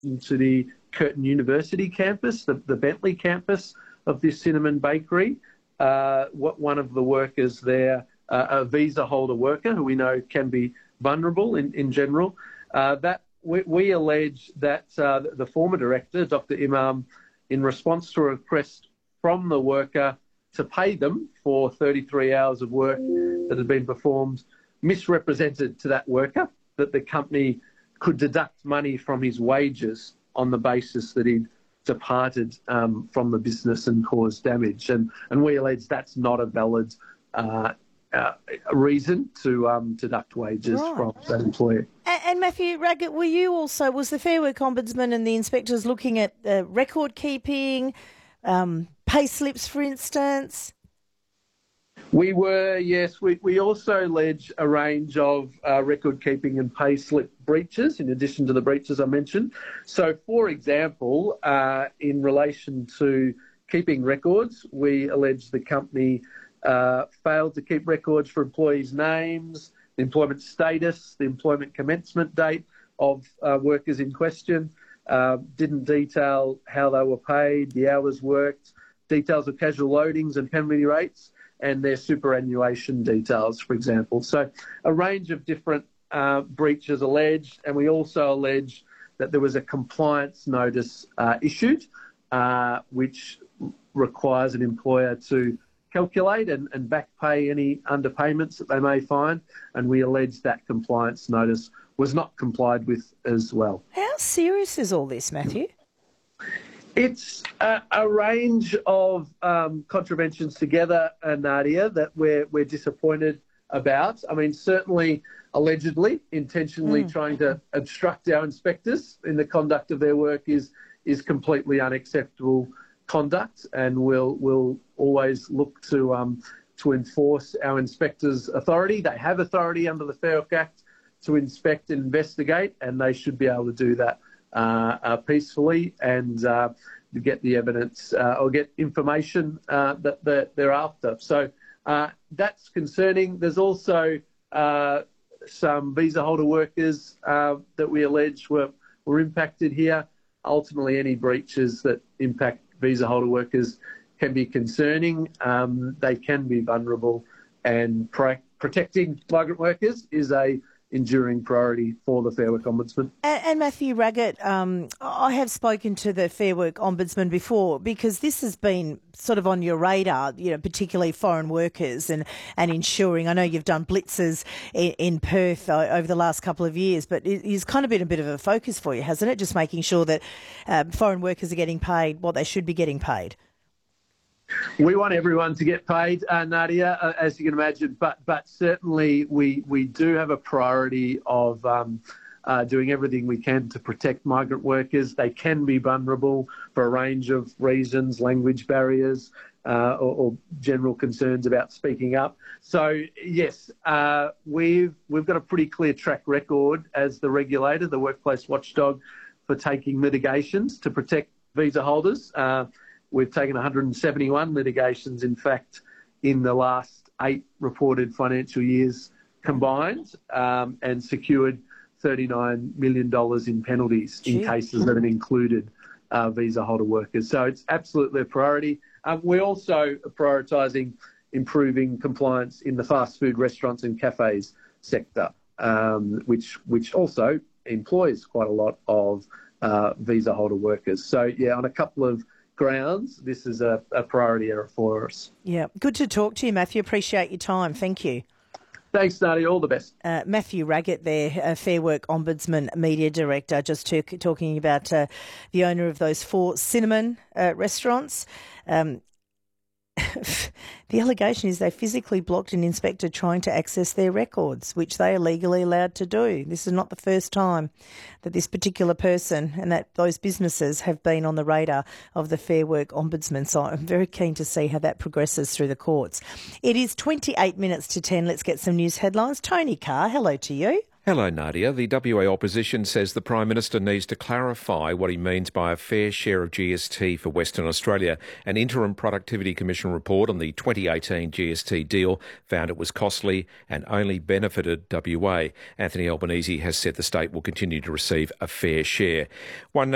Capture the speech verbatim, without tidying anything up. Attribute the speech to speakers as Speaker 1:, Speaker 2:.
Speaker 1: to the Curtin University campus, the, the Bentley campus of this cinnamon bakery. Uh, what one of the workers there, uh, a visa holder worker who we know can be vulnerable in, in general, uh, that we, we allege that uh, the former director, Doctor Imam, in response to a request from the worker to pay them for thirty-three hours of work that had been performed, misrepresented to that worker that the company could deduct money from his wages on the basis that he'd departed um, from the business and caused damage. And, and we allege that's not a valid uh, uh, reason to um, deduct wages right. from that employer.
Speaker 2: And, and Matthew Raggett, were you also, was the Fair Work Ombudsman and the inspectors looking at uh, record keeping, um, pay slips, for instance?
Speaker 1: We were, yes. We, we also allege a range of uh, record-keeping and pay slip breaches, in addition to the breaches I mentioned. So, for example, uh, in relation to keeping records, we allege the company uh, failed to keep records for employees' names, the employment status, the employment commencement date of uh, workers in question, uh, didn't detail how they were paid, the hours worked, details of casual loadings and penalty rates, and their superannuation details, for example. So a range of different uh, breaches alleged, and we also allege that there was a compliance notice uh, issued, uh, which requires an employer to calculate and, and back pay any underpayments that they may find, and we allege that compliance notice was not complied with as well.
Speaker 2: How serious is all this, Matthew?
Speaker 1: It's a, a range of um, contraventions together, uh, Nadia, that we're, we're disappointed about. I mean, certainly, allegedly, intentionally mm. trying to obstruct our inspectors in the conduct of their work is is completely unacceptable conduct, and we'll we'll always look to um, to enforce our inspectors' authority. They have authority under the Fair Work Act to inspect and investigate, and they should be able to do that Uh, uh, peacefully and uh, to get the evidence uh, or get information uh, that, that they're after. So uh, that's concerning. There's also uh, some visa holder workers uh, that we allege were, were impacted here. Ultimately, any breaches that impact visa holder workers can be concerning. Um, they can be vulnerable, and pro- protecting migrant workers is a enduring priority for the Fair Work Ombudsman.
Speaker 2: And, and Matthew Raggett, um, I have spoken to the Fair Work Ombudsman before, because this has been sort of on your radar, you know, particularly foreign workers and, and ensuring. I know you've done blitzes in, in Perth uh, over the last couple of years, but it, it's kind of been a bit of a focus for you, hasn't it? Just making sure that um, foreign workers are getting paid what they should be getting paid.
Speaker 1: We want everyone to get paid, uh, Nadia, uh, as you can imagine, but but certainly we we do have a priority of um, uh, doing everything we can to protect migrant workers. They can be vulnerable for a range of reasons, language barriers, uh, or, or general concerns about speaking up. So yes, uh, we've we've got a pretty clear track record as the regulator, the workplace watchdog, for taking litigations to protect visa holders. Uh, We've taken one hundred seventy-one litigations, in fact, in the last eight reported financial years combined, um, and secured thirty-nine million dollars in penalties Gee. in cases that have included uh, visa holder workers. So it's absolutely a priority. Um, we're also prioritising improving compliance in the fast food restaurants and cafes sector, um, which which also employs quite a lot of uh, visa holder workers. So, yeah, on a couple of grounds, this is a, a priority area for us.
Speaker 2: Yeah, good to talk to you, Matthew. Appreciate your time. Thank you.
Speaker 1: Thanks, Nadia. All the best.
Speaker 2: Uh, Matthew Raggett there, uh, Fair Work Ombudsman Media Director, just to, talking about uh, the owner of those four cinnamon uh, restaurants. Um, the allegation is they physically blocked an inspector trying to access their records, which they are legally allowed to do. This is not the first time that this particular person and that those businesses have been on the radar of the Fair Work Ombudsman. So I'm very keen to see how that progresses through the courts. It is twenty-eight minutes to ten. Let's get some news headlines. Tony Carr, hello to you.
Speaker 3: Hello, Nadia. The W A opposition says the Prime Minister needs to clarify what he means by a fair share of G S T for Western Australia. An interim Productivity Commission report on the twenty eighteen G S T deal found it was costly and only benefited W A. Anthony Albanese has said the state will continue to receive a fair share. One